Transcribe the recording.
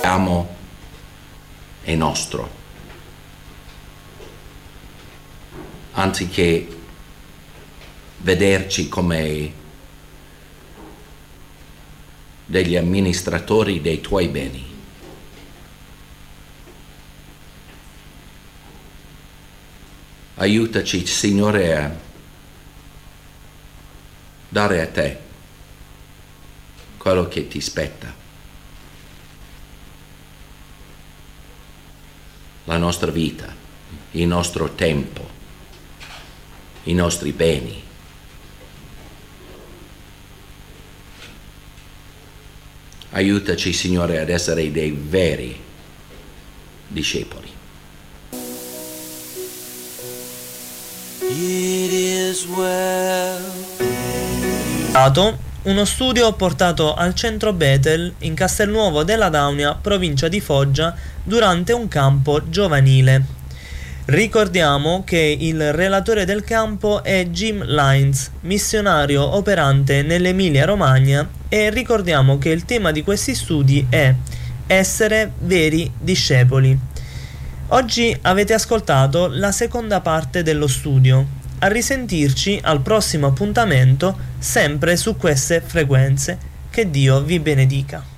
amo è nostro. Anziché vederci come degli amministratori dei tuoi beni. Aiutaci, Signore, a dare a te quello che ti spetta. La nostra vita, il nostro tempo, i nostri beni. Aiutaci, Signore, ad essere dei veri discepoli. Uno studio portato al centro Bethel in Castelnuovo della Daunia, provincia di Foggia, durante un campo giovanile. Ricordiamo che il relatore del campo è Jim Lines, missionario operante nell'Emilia-Romagna, e ricordiamo che il tema di questi studi è essere veri discepoli. Oggi avete ascoltato la seconda parte dello studio. A risentirci al prossimo appuntamento, sempre su queste frequenze. Che Dio vi benedica.